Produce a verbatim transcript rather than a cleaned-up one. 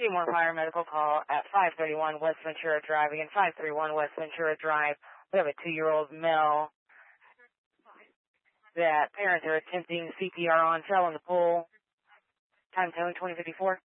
Seymour Fire Medical call at five thirty-one West Ventura Drive. Again, five thirty-one West Ventura Drive. We have a two-year-old male that parents are attempting C P R on, fell in the pool. Time telling twenty fifty-four.